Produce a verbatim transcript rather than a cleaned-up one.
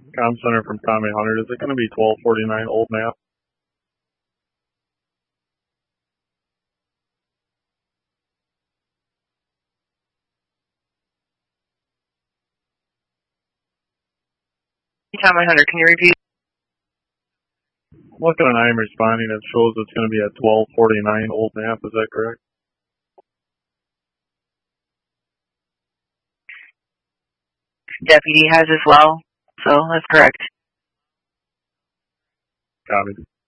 Com Center from Tommy Hunter. Is it going to be twelve forty-nine Old Nap? Tommy Hunter, can you repeat? Looking at I'm responding, it shows it's going to be at twelve forty-nine Old Nap. Is that correct? Deputy has as well, so that's correct. Copy.